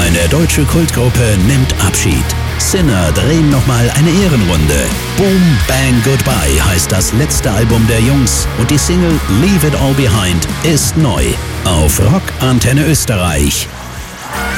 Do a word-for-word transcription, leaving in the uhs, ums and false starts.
Eine deutsche Kultgruppe nimmt Abschied. Sinner drehen nochmal eine Ehrenrunde. Boom Bang Goodbye heißt das letzte Album der Jungs und die Single Leave It All Behind ist neu auf Rock Antenne Österreich.